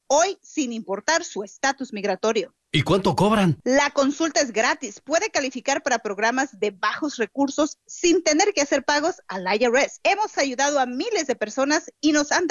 hoy sin importar su estatus migratorio. ¿Y cuánto cobran? La consulta es gratis. Puede calificar para programas de bajos recursos sin tener que hacer pagos al IRS. Hemos ayudado a miles de personas y nos han